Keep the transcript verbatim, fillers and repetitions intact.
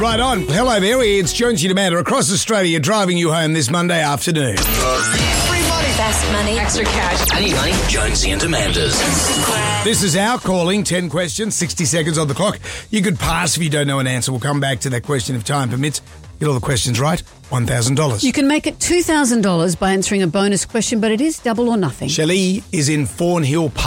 Right on. Hello there, it's Jonesy and Amanda across Australia driving you home this Monday afternoon. Free money. Fast money. Extra cash. I need money. Jonesy and Amanda's. This is our calling. ten questions, sixty seconds on the clock. You could pass if you don't know an answer. We'll come back to that question if time permits. Get all the questions right, one thousand dollars. You can make it two thousand dollars by answering a bonus question, but it is double or nothing. Shelley is in Thornhill Park.